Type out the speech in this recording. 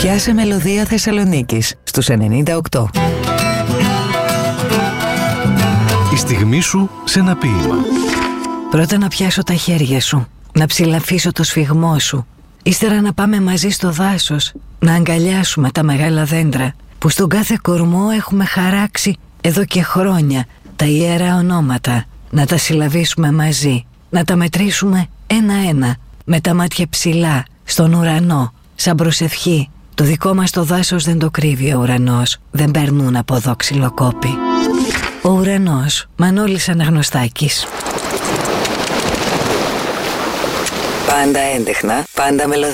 Πιάσε μελωδία Θεσσαλονίκης στους 98. Η στιγμή σου σε ένα ποίημα. Πρώτα να πιάσω τα χέρια σου, να ψηλαφίσω το σφιγμό σου. Ύστερα να πάμε μαζί στο δάσος, να αγκαλιάσουμε τα μεγάλα δέντρα που στον κάθε κορμό έχουμε χαράξει εδώ και χρόνια τα ιερά ονόματα. Να τα συλλαβήσουμε μαζί, να τα μετρήσουμε ένα-ένα, με τα μάτια ψηλά, στον ουρανό, σαν προσευχή. Το δικό μας το δάσος δεν το κρύβει ο ουρανός, δεν περνούν από εδώ ξυλοκόποι. Ο ουρανός, Μανώλης Αναγνωστάκης. Πάντα έντεχνα, πάντα μελωδία.